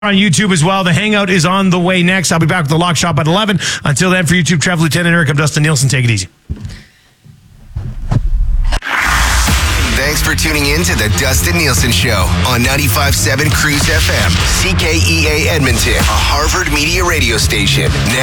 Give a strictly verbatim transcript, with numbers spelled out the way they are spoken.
On YouTube as well. The Hangout is on the way next. I'll be back with the Lock Shop at eleven. Until then, for YouTube Travel Lieutenant Eric, I'm Dustin Nielsen. Take it easy. Thanks for tuning in to the Dustin Nielsen Show on ninety-five point seven Cruise F M, C K E A Edmonton, a Harvard Media radio station. Now